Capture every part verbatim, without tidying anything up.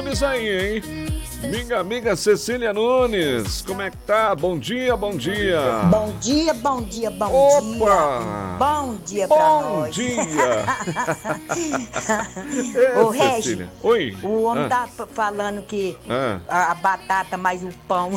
Nunes aí, hein? Minha amiga Cecília Nunes, como é que tá? Bom dia, bom dia. Bom dia, bom dia, bom Opa! dia. Bom dia bom pra nós. Bom dia. é, Ô, Regi, Oi. O homem ah. tá falando que ah. a, a batata mais o pão.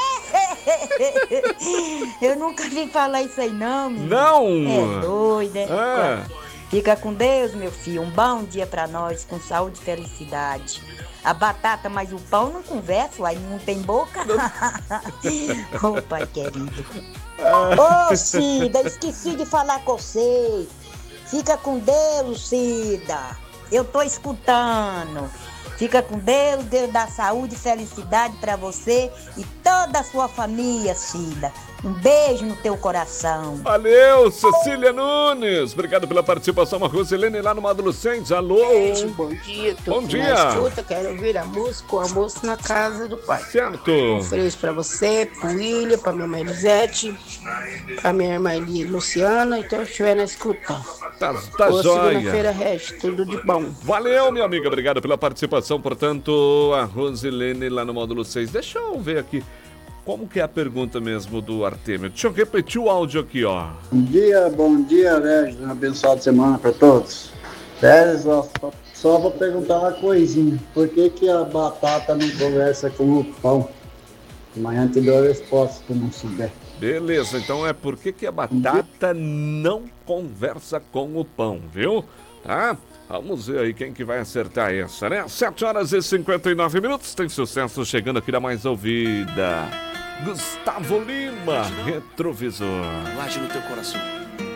Eu nunca vi falar isso aí, não, menino. Não! É doido, é? Ah. Fica com Deus, meu filho. Um bom dia pra nós, com saúde e felicidade. A batata mais o pão não conversa, uai, não tem boca. Ô, oh, pai querido. Ô, oh, Cida, esqueci de falar com você. Fica com Deus, Cida. Eu tô escutando. Fica com Deus, Deus dá saúde e felicidade pra você e toda a sua família, Cida. Um beijo no teu coração. Valeu, Cecília Nunes. Obrigado pela participação. A Rosilene lá no Módulo seis. Alô. Gente, bom dia. Tô bom dia. Na escuta, quero ouvir a música, o almoço na casa do pai. Certo. Um beijo pra você, pro William, pra minha mãe Elisete, pra minha irmã Luciana. Então, eu estiver na escuta. Tá, tá Boa joia. segunda-feira, Regi. Tudo de bom. Valeu, minha amiga. Obrigado pela participação. Portanto, a Rosilene lá no Módulo seis. Deixa eu ver aqui. Como que é a pergunta mesmo do Artemio? Deixa eu repetir o áudio aqui, ó. Bom dia, bom dia, Regi. Uma abençoada semana para todos. Pérez, ó, só vou perguntar uma coisinha. Por que que a batata não conversa com o pão? Amanhã te dou a resposta, se não souber. Beleza, então é por que que a batata não conversa com o pão, viu? Tá? Vamos ver aí quem que vai acertar essa, né? sete horas e cinquenta e nove minutos, tem sucesso chegando aqui da mais ouvida. Gustavo Lima, Retrovisor. Laje no teu coração.